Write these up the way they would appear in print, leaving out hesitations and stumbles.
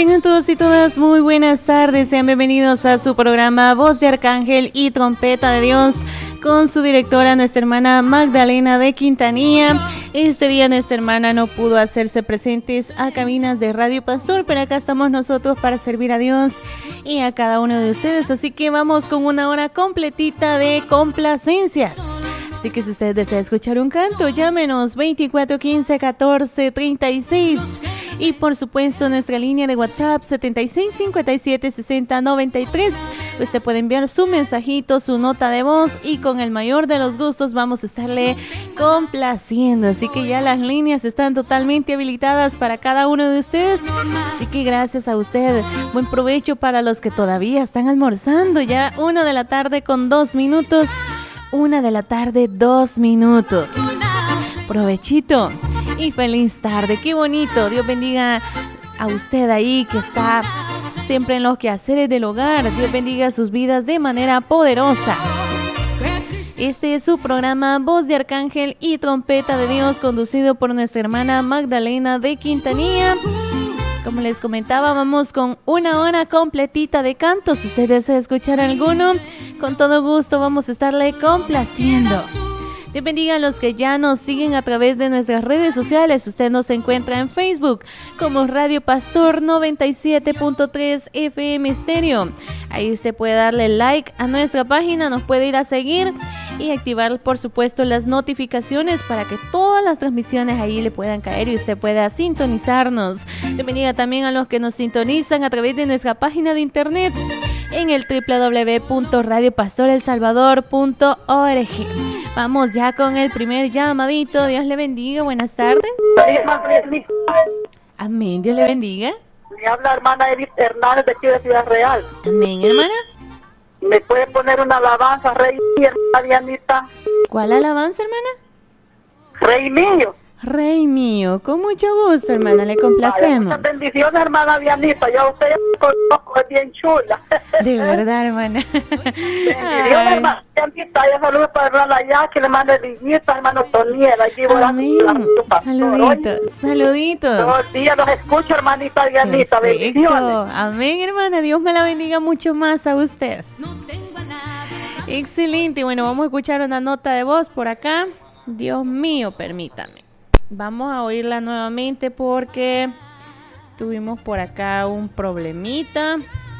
Tengan todos y todas muy buenas tardes, sean bienvenidos a su programa Voz de Arcángel y Trompeta de Dios con su directora, nuestra hermana Magdalena de Quintanilla. Este día nuestra hermana no pudo hacerse presentes a cabinas de Radio Pastor, pero acá estamos nosotros para servir a Dios y a cada uno de ustedes, así que vamos con una hora completita de complacencias. Así que si usted desea escuchar un canto, llámenos 2415 14 36 y por supuesto nuestra línea de WhatsApp 76 57 60 93. Usted puede enviar su mensajito, su nota de voz y con el mayor de los gustos vamos a estarle complaciendo. Así que ya las líneas están totalmente habilitadas para cada uno de ustedes. Así que gracias a usted. Buen provecho para los que todavía están almorzando. Ya 1 de la tarde con 2 minutos. 1 de la tarde, 2 minutos. Provechito y feliz tarde. Qué bonito. Dios bendiga a usted ahí que está siempre en los quehaceres del hogar. Dios bendiga sus vidas de manera poderosa. Este es su programa Voz de Arcángel y Trompeta de Dios, conducido por nuestra hermana Magdalena de Quintanilla. Como les comentaba, vamos con una hora completita de cantos. Si usted desea escuchar alguno, con todo gusto vamos a estarle complaciendo. Dios bendiga a los que ya nos siguen a través de nuestras redes sociales. Usted nos encuentra en Facebook como Radio Pastor 97.3 FM Estéreo. Ahí usted puede darle like a nuestra página, nos puede ir a seguir y activar, por supuesto, las notificaciones para que todas las transmisiones ahí le puedan caer y usted pueda sintonizarnos. Dios bendiga también a los que nos sintonizan a través de nuestra página de internet en el www.radiopastorelsalvador.org. Vamos ya con el primer llamadito. Dios le bendiga. Buenas tardes. Amén. Dios le bendiga. Me habla hermana Edith Hernández de aquí de Ciudad Real. Amén, hermana. ¿Me puede poner una alabanza, Rey mío, hermana Dianita? ¿Cuál alabanza, hermana? Rey mío. Rey mío, con mucho gusto, hermana, le complacemos. Muchas bendiciones, hermana Dianita. Yo a usted ya me conozco, es bien chula. De verdad, hermana. Bendiciones, hermana Dianita. Yo saludo para hermana allá, que le mande viñitas, hermano Toniel. Allí voy a saluditos, saluditos. Todos los días los escucho, hermanita Dianita. Perfecto. Bendiciones. Amén, hermana. Dios me la bendiga mucho más a usted. Excelente. Bueno, vamos a escuchar una nota de voz por acá. Dios mío, permítame. Vamos a oírla nuevamente porque tuvimos por acá un problemita.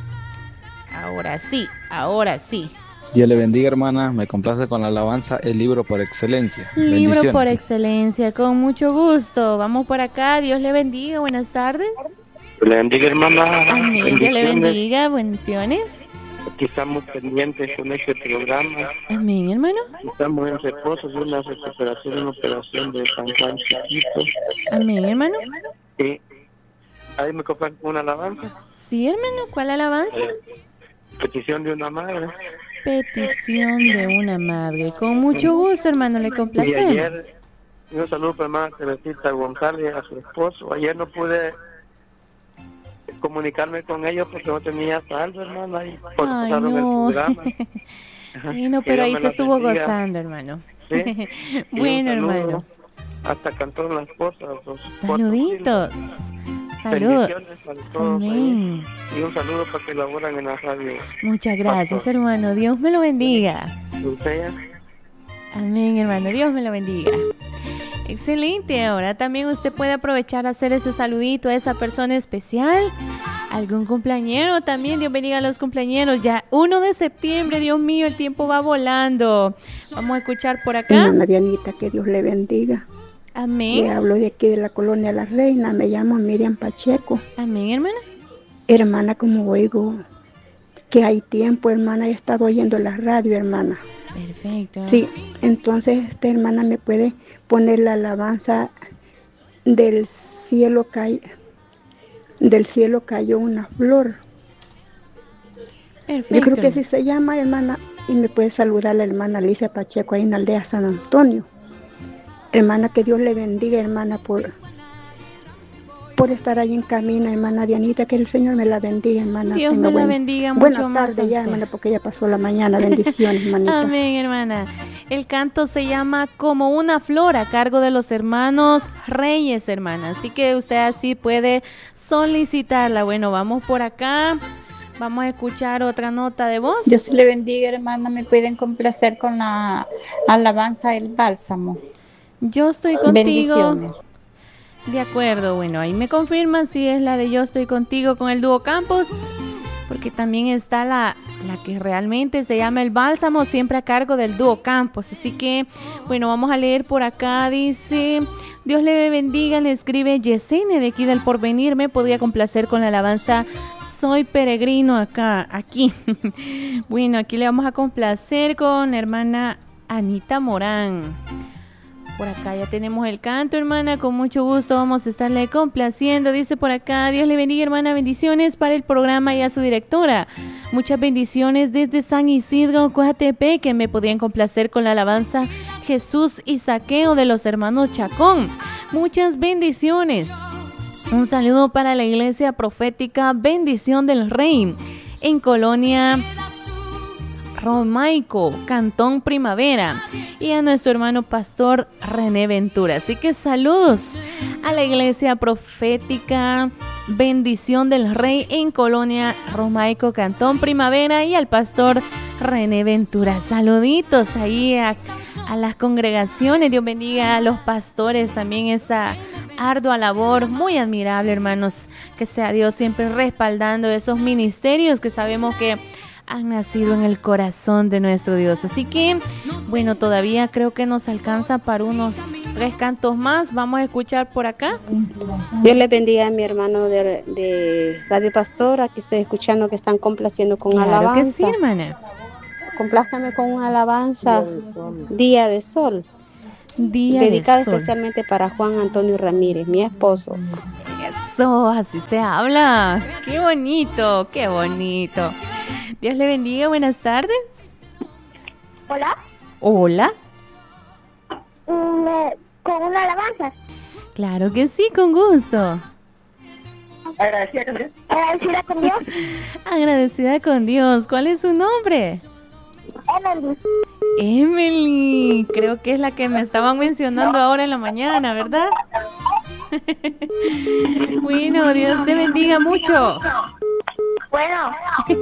Ahora sí, ahora sí. Dios le bendiga, hermana. Me complace con la alabanza El Libro por Excelencia. Libro por Excelencia, con mucho gusto. Vamos por acá. Dios le bendiga. Buenas tardes. Dios le bendiga, hermana. Amén. Dios le bendiga. Bendiciones. Aquí estamos pendientes con este programa. Amén, hermano. Estamos en reposo de una operación de San Juan chiquito. Amén, hermano. Sí. Ahí me compran una alabanza. Sí, hermano. ¿Cuál alabanza? Petición de una madre. Petición de una madre. Con mucho gusto, hermano, le complacemos. Y ayer, un saludo para hermana Teresita González, a su esposo. Ayer no pude comunicarme con ellos porque no tenía saldo, hermana, y por pasaron el programa. Bueno, pero ahí se estuvo gozando, hermano. ¿Sí? Bueno, hermano. Hasta cantó la esposa. Saluditos. Saludos. Amén. Y un saludo para que laboran en la radio. Muchas gracias, hermano. Dios me lo bendiga. ¿Usted? Amén, hermano. Dios me lo bendiga. Excelente. Ahora también usted puede aprovechar a hacer ese saludito a esa persona especial. Algún cumpleañero también. Dios bendiga a los cumpleañeros. Ya 1 de septiembre, Dios mío, el tiempo va volando. Vamos a escuchar por acá. Hermana Dianita, que Dios le bendiga. Amén. Le hablo de aquí de la colonia La Reina. Me llamo Miriam Pacheco. Amén, hermana. Hermana, como oigo que hay tiempo, hermana, he estado oyendo la radio, hermana. Perfecto. Sí, entonces hermana me puede poner la alabanza del cielo cayó una flor. Perfecto. Yo creo que así se llama, hermana, y me puede saludar la hermana Alicia Pacheco ahí en la aldea San Antonio. Hermana, que Dios le bendiga, hermana, por por estar ahí en camino, hermana Dianita, que el Señor me la bendiga, hermana. Dios me la bendiga mucho más. Buenas tardes ya, hermana, porque ya pasó la mañana. Bendiciones, hermanita. Amén, hermana. El canto se llama Como una flor, a cargo de los hermanos Reyes, hermana. Así que usted así puede solicitarla. Bueno, vamos por acá. Vamos a escuchar otra nota de voz. Dios le bendiga, hermana. Me pueden complacer con la alabanza El Bálsamo. Yo estoy contigo. Bendiciones. De acuerdo, bueno, ahí me confirman si es la de Yo estoy contigo con el dúo Campos, porque también está la que realmente se llama El Bálsamo, siempre a cargo del dúo Campos. Así que, bueno, vamos a leer por acá. Dice: Dios le bendiga, le escribe Yesenia de aquí del Porvenir. Me podría complacer con la alabanza Soy peregrino aquí. Bueno, aquí le vamos a complacer con hermana Anita Morán. Por acá ya tenemos el canto, hermana, con mucho gusto vamos a estarle complaciendo. Dice por acá: Dios le bendiga, hermana, bendiciones para el programa y a su directora. Muchas bendiciones desde San Isidro, Coatepec, que me podían complacer con la alabanza Jesús y Saqueo de los hermanos Chacón. Muchas bendiciones. Un saludo para la iglesia profética Bendición del Rey en Colonia Romaico, Cantón Primavera, y a nuestro hermano pastor René Ventura. Así que saludos a la iglesia profética Bendición del Rey en Colonia Romaico, Cantón Primavera, y al pastor René Ventura. Saluditos ahí a las congregaciones. Dios bendiga a los pastores también, esa ardua labor, muy admirable, hermanos. Que sea Dios siempre respaldando esos ministerios que sabemos que han nacido en el corazón de nuestro Dios. Así que, bueno, todavía creo que nos alcanza para unos 3 cantos más. Vamos a escuchar por acá. Dios les bendiga a mi hermano de Radio Pastor. Aquí estoy escuchando que están complaciendo con alabanza. Claro que sí, hermana. Complázcame con una alabanza, Día de Sol. Dedicada especialmente para Juan Antonio Ramírez, mi esposo. Eso, así se habla. Qué bonito, qué bonito. Dios le bendiga, buenas tardes. Hola. Hola. Con una alabanza. Claro que sí, con gusto. Agradecida con Dios. Agradecida con Dios. ¿Cuál es su nombre? Emily. Emily, creo que es la que me estaban mencionando ahora en la mañana, ¿verdad? Bueno, Dios te bendiga mucho. Bueno,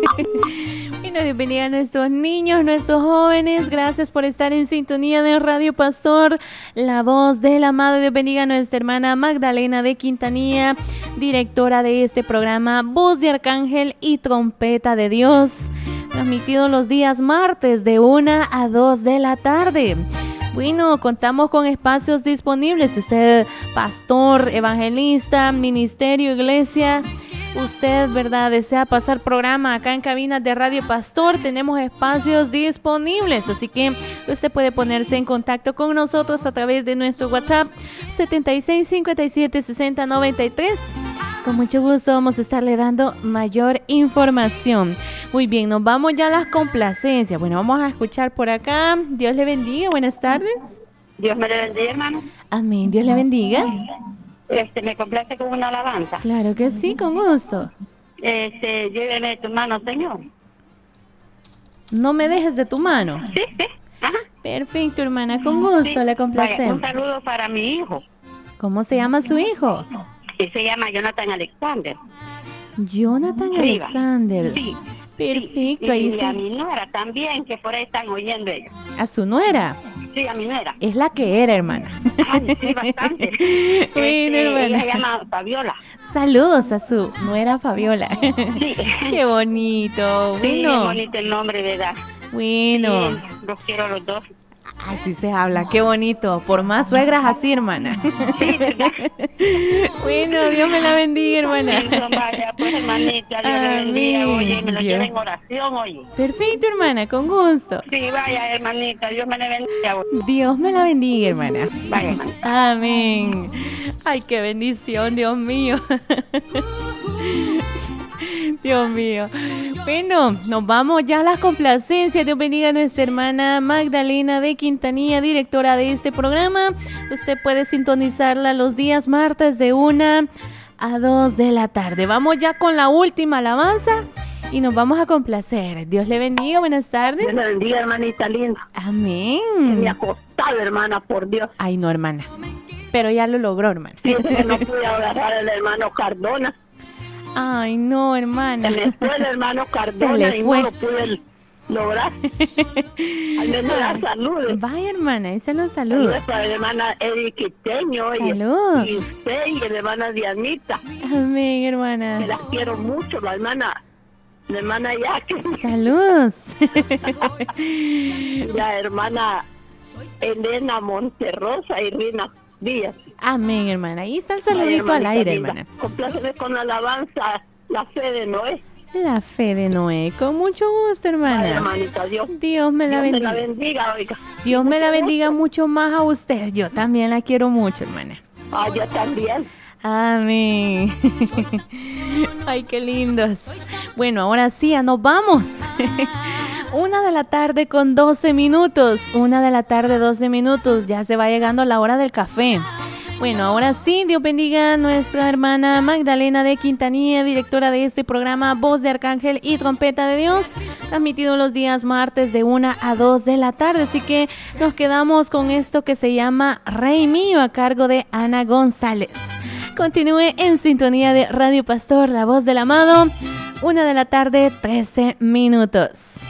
Dios bendiga a nuestros niños, nuestros jóvenes. Gracias por estar en sintonía de Radio Pastor, la voz del amado. Dios bendiga a nuestra hermana Magdalena de Quintanilla, directora de este programa, Voz de Arcángel y Trompeta de Dios, transmitido los días martes de 1 a 2 de la tarde. Bueno, contamos con espacios disponibles. Si usted, pastor, evangelista, ministerio, iglesia, usted, ¿verdad?, desea pasar programa acá en cabinas de Radio Pastor, tenemos espacios disponibles. Así que usted puede ponerse en contacto con nosotros a través de nuestro WhatsApp 76 57 60 93. Con mucho gusto vamos a estarle dando mayor información. Muy bien, nos vamos ya a las complacencias. Bueno, vamos a escuchar por acá. Dios le bendiga, buenas tardes. Dios me le bendiga, hermano. Amén, Dios le bendiga. Me complace con una alabanza. Claro que sí, con gusto. Lléveme de tu mano, Señor. No me dejes de tu mano. Sí, sí. Ajá. Perfecto, hermana, con gusto, sí. Le complacemos. Vaya, un saludo para mi hijo. ¿Cómo se llama su hijo? Él se llama Jonathan Alexander. Jonathan Alexander. Sí. Perfecto. Sí. Ahí Y sí. a mi nuera también, que por ahí están oyendo ellos. ¿A su nuera? Sí, a mi nuera. Es la que era, hermana. Ay, sí, bastante. Bueno, hermana. Ella se llama Fabiola. Saludos a su nuera Fabiola. Sí. Qué bonito. Sí, Bueno. bonito el nombre, ¿verdad? Bueno. Sí, los quiero a los dos. Así se habla, qué bonito. Por más suegras así, hermana. Sí, ¿verdad? Bueno, Dios me la bendiga, hermana. Sí, vaya, pues, hermanita, Dios le bendiga. Oye, me lo lleva en oración, oye. Perfecto, hermana, con gusto. Sí, vaya, hermanita, Dios me la bendiga. Oye. Dios me la bendiga, hermana. Vaya, hermanita. Amén. Ay, qué bendición, Dios mío. Dios mío. Bueno, nos vamos ya a las complacencias. Dios bendiga a nuestra hermana Magdalena de Quintanilla, directora de este programa. Usted puede sintonizarla los días martes de 1 a 2 de la tarde. Vamos ya con la última alabanza y nos vamos a complacer. Dios le bendiga, buenas tardes. Dios le bendiga, hermanita linda. Amén. Me ha costado, hermana, por Dios. Ay, no, hermana. Pero ya lo logró, hermana. Sí, no pude agarrar al hermano Cardona. Ay, no, hermana. Se me fue el hermano Cardona y no lo pude lograr. Al menos la salud. Vaya, hermana, esa los saluda. Saludos para la hermana Edith Quiteño. Saludos. Y usted y la hermana Dianita. Amén, hermana. Que las quiero mucho, la hermana Jackie. Saludos. La hermana Elena Monterrosa y Rina Díaz. Amén, hermana. Ahí está el saludito al aire, linda. hermana. Compláceme con la alabanza, la fe de Noé. La fe de Noé, con mucho gusto, hermana. Ay, hermanita, Dios me la bendiga. me la bendiga, oiga. Dios me la bendiga mucho más a usted. Yo también la quiero mucho, hermana. Ah, yo también. Amén. Ay, qué lindos. Bueno, ahora sí, ya nos vamos. 1 de la tarde con 12 minutos. 1 de la tarde, 12 minutos. Ya se va llegando la hora del café. Bueno, ahora sí, Dios bendiga a nuestra hermana Magdalena de Quintanilla, directora de este programa Voz de Arcángel y Trompeta de Dios, transmitido los días martes de 1 a 2 de la tarde. Así que nos quedamos con esto que se llama Rey Mío, a cargo de Ana González. Continúe en sintonía de Radio Pastor, la voz del amado. 1 de la tarde, 13 minutos.